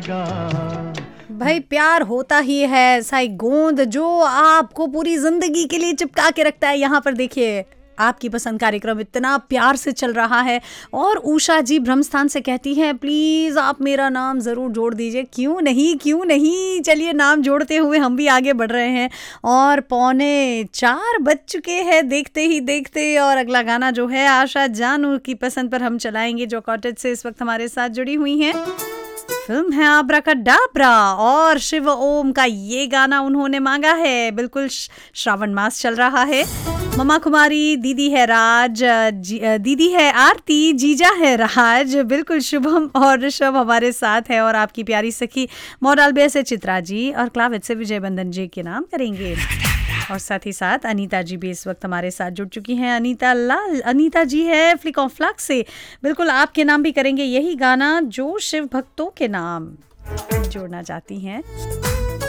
जाएगा। भाई प्यार होता ही है ऐसा ही गोंद जो आपको पूरी जिंदगी के लिए चिपका के रखता है। यहाँ पर देखिए आपकी पसंद कार्यक्रम इतना प्यार से चल रहा है और उषा जी ब्रह्मस्थान से कहती हैं प्लीज आप मेरा नाम जरूर जोड़ दीजिए। क्यों नहीं क्यों नहीं, चलिए नाम जोड़ते हुए हम भी आगे बढ़ रहे हैं और 3:45 बज चुके हैं देखते ही देखते। और अगला गाना जो है आशा जानू की पसंद पर हम चलाएंगे जो कॉटेज से इस वक्त हमारे साथ जुड़ी हुई हैं। फिल्म है आब्राकडाब्रा और शिव ओम का ये गाना उन्होंने मांगा है। बिल्कुल श्रावण मास चल रहा है। ममा कुमारी, दीदी है राज, दीदी है आरती, जीजा है राज, बिल्कुल शुभम और ऋषभ हमारे साथ है और आपकी प्यारी सखी मोडालबे से चित्रा जी और क्लाविट से विजय बंधन जी के नाम करेंगे। और साथ ही साथ अनीता जी भी इस वक्त हमारे साथ जुड़ चुकी हैं। अनीता जी है फ्लिक ऑफ फ्लैग से, बिल्कुल आपके नाम भी करेंगे यही गाना जो शिव भक्तों के नाम जोड़ना चाहती हैं।